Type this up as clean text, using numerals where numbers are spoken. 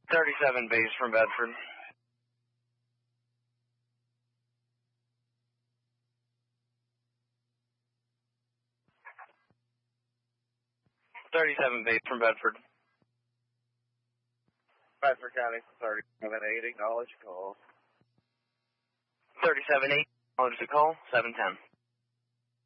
37 base from Bedford. .37 base from Bedford. Bedford County 37-8, acknowledge call. 37-8, acknowledge the call, 710.